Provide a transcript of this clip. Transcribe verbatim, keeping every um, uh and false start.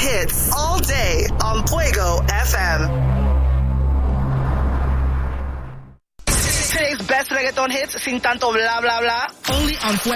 hits all day on Fuego F M. Today's best reggaeton hits sin tanto bla bla bla. Only on Fuego.